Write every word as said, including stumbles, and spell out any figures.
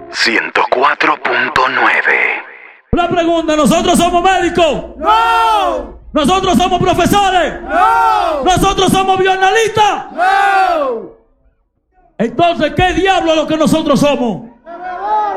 ciento cuatro punto nueve. Una pregunta, ¿nosotros somos médicos? ¡No! ¿Nosotros somos profesores? ¡No! ¿Nosotros somos bioanalistas? ¡No! Entonces, ¿qué diablo es lo que nosotros somos?